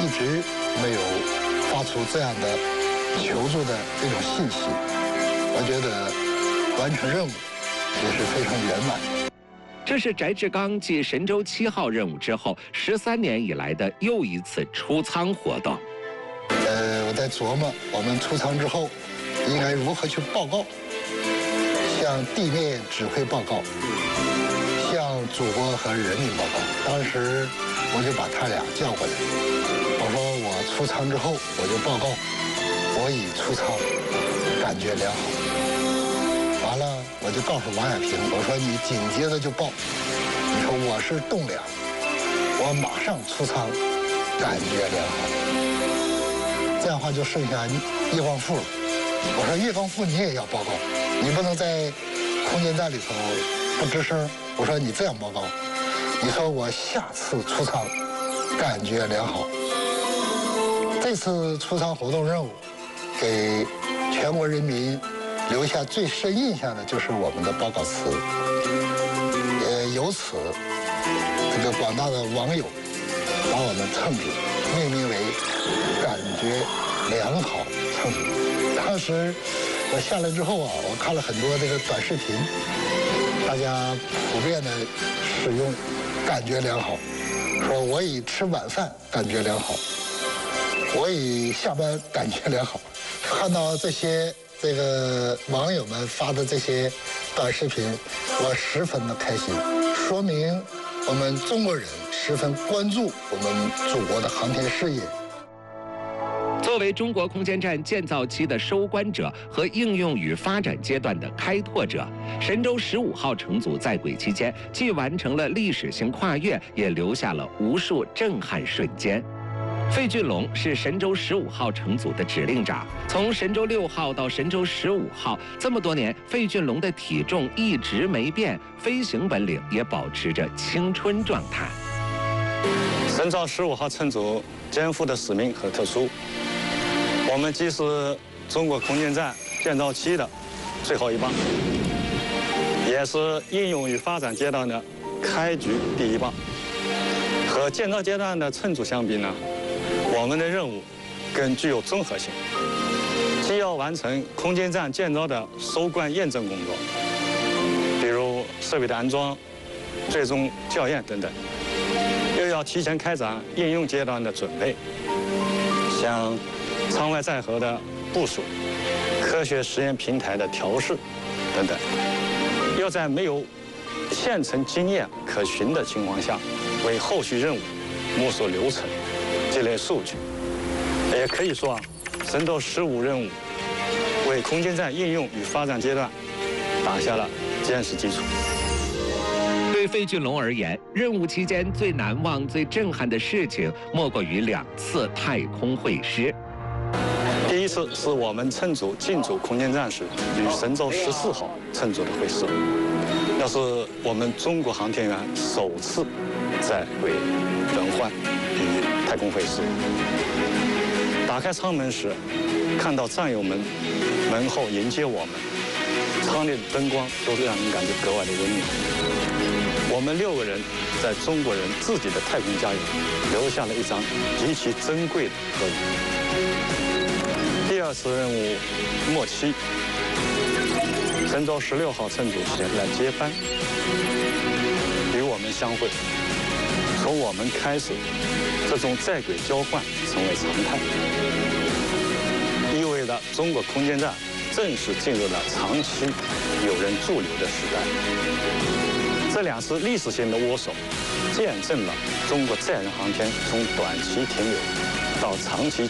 一直没有发出这样的求助的这种信息，我觉得完成任务也是非常圆满。 这是翟志刚继神舟7号任务之后13年以来的又一次出舱活动。 我在琢磨我们出舱之后应该如何去报告，向地面指挥报告，向祖国和人民报告。当时我就把他俩叫过来，我说我出舱之后我就报告，我已出舱，感觉良好。完了我就告诉王亚平，我说你紧接着就报，你说我是栋梁，我马上出舱，感觉良好。这样的话就剩下叶光富了。我说叶光富你也要报告，你不能在空间站里头不吱声。我说你这样报告，你说我下次出舱感觉良好。这次出舱活动任务给全国人民留下最深印象的就是我们的报告词，也由此这个广大的网友把我们称之命名为感觉良好称之。当时我下来之后啊，我看了很多这个短视频，大家普遍的使用感觉良好，说我已吃晚饭感觉良好，我已下班感觉良好。看到这个网友们发的这些短视频，我十分的开心，说明我们中国人十分关注我们祖国的航天事业。 作为中国空间站建造期的收官者和应用与发展阶段的开拓者，神舟15号乘组在轨期间既完成了历史性跨越，也留下了无数震撼瞬间。费俊龙是神舟15号乘组的指令长，从神舟6号到神舟15号这么多年，费俊龙的体重一直没变，飞行本领也保持着青春状态。 神舟15号乘组肩负的使命很特殊，我们既是中国空间站建造期的最后一棒，也是应用与发展阶段的开局第一棒。和建造阶段的乘组相比呢，我们的任务更具有综合性，既要完成空间站建造的收官验证工作，比如设备的安装、最终校验等等，又要提前开展应用阶段的准备，像舱外载荷的部署、科学实验平台的调试等等，要在没有现成经验可循的情况下，为后续任务摸索流程、积累数据。也可以说啊，神舟15任务为空间站应用与发展阶段打下了坚实基础。 对费俊龙而言，任务期间最难忘、最震撼的事情，莫过于2次太空会师。 第一次是我们乘组进驻空间站时与神舟14号乘组的会师，那是我们中国航天员首次在轨轮换与太空会师。打开舱门时，看到战友们门后迎接我们，舱内的灯光都是让人感觉格外的温暖。我们6个人在中国人自己的太空家园留下了一张极其珍贵的合影。第2次任务末期，神舟16号乘组前来接班，与我们相会。从我们开始，这种在轨交换成为常态，意味着中国空间站正式进入了长期有人驻留的时代。这2次历史性的握手，见证了中国载人航天从短期停留到长期